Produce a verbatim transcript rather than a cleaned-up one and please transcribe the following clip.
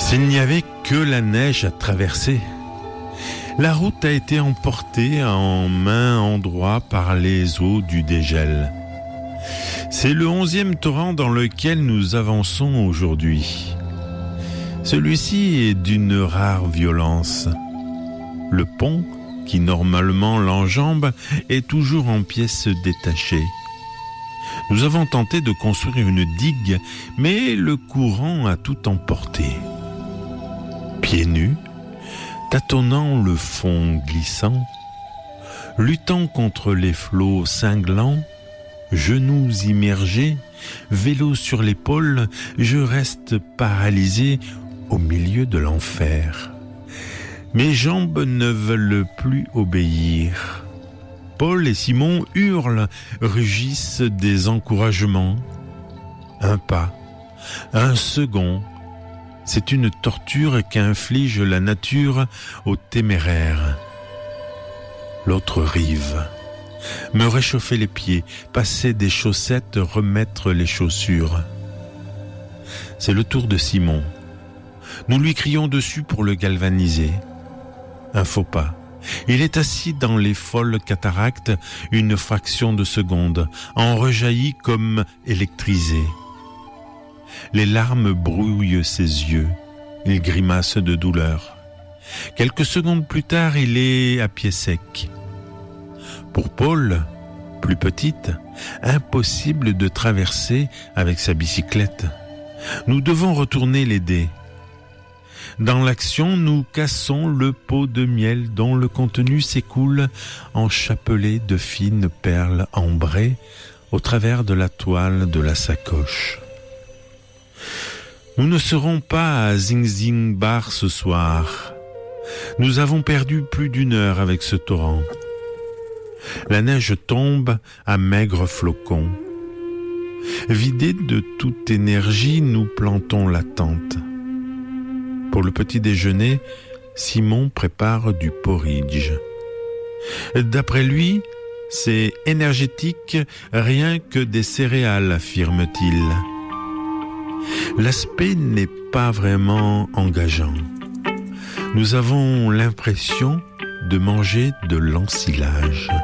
S'il n'y avait que la neige à traverser, la route a été emportée en maint endroit par les eaux du dégel. C'est le onzième torrent dans lequel nous avançons aujourd'hui. Celui-ci est d'une rare violence. Le pont, qui normalement l'enjambe, est toujours en pièces détachées. Nous avons tenté de construire une digue, mais le courant a tout emporté. Pieds nus, tâtonnant le fond glissant, luttant contre les flots cinglants, genoux immergés, vélo sur l'épaule, je reste paralysé au milieu de l'enfer. Mes jambes ne veulent plus obéir. Paul et Simon hurlent, rugissent des encouragements. Un pas, un second, c'est une torture qu'inflige la nature aux téméraires. L'autre rive, me réchauffer les pieds, passer des chaussettes, remettre les chaussures. C'est le tour de Simon. Nous lui crions dessus pour le galvaniser. Un faux pas. Il est assis dans les folles cataractes une fraction de seconde, en rejaillit comme électrisé. Les larmes brouillent ses yeux. Il grimace de douleur. Quelques secondes plus tard, il est à pied sec. Pour Paul, plus petite, impossible de traverser avec sa bicyclette. Nous devons retourner l'aider. Dans l'action, nous cassons le pot de miel dont le contenu s'écoule en chapelets de fines perles ambrées au travers de la toile de la sacoche. Nous ne serons pas à Zing Zing Bar ce soir. Nous avons perdu plus d'une heure avec ce torrent. La neige tombe à maigres flocons. Vidés de toute énergie, nous plantons la tente. Pour le petit déjeuner, Simon prépare du porridge. D'après lui, c'est énergétique, rien que des céréales, affirme-t-il. L'aspect n'est pas vraiment engageant. Nous avons l'impression de manger de l'ensilage.